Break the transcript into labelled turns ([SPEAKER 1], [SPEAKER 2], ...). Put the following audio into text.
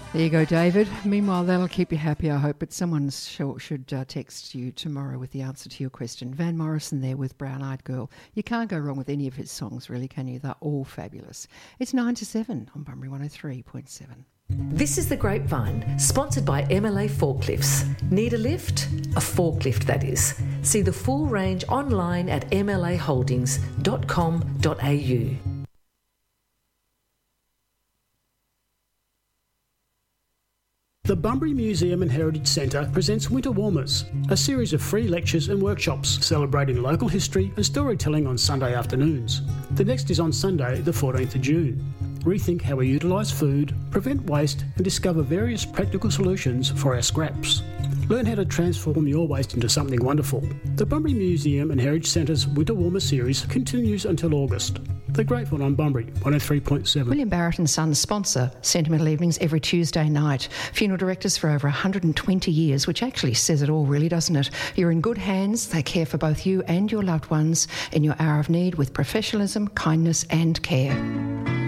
[SPEAKER 1] There you go, David. Meanwhile, that'll keep you happy, I hope, but someone should text you tomorrow with the answer to your question. Van Morrison there with Brown Eyed Girl. You can't go wrong with any of his songs, really, can you? They're all fabulous. It's 9 to 7 on Bunbury 103.7.
[SPEAKER 2] This is The Grapevine, sponsored by MLA Forklifts. Need a lift? A forklift, that is. See the full range online at mlaholdings.com.au.
[SPEAKER 3] The Bunbury Museum and Heritage Centre presents Winter Warmers, a series of free lectures and workshops celebrating local history and storytelling on Sunday afternoons. The next is on Sunday, the 14th of June. Rethink how we utilise food, prevent waste and discover various practical solutions for our scraps. Learn how to transform your waste into something wonderful. The Bunbury Museum and Heritage Centre's Winter Warmer series continues until August. The Grateful on Bunbury 103.7.
[SPEAKER 1] William Barrett and Sons sponsor Sentimental Evenings every Tuesday night. Funeral directors for over 120 years, which actually says it all, really, doesn't it? You're in good hands. They care for both you and your loved ones in your hour of need with professionalism, kindness and care.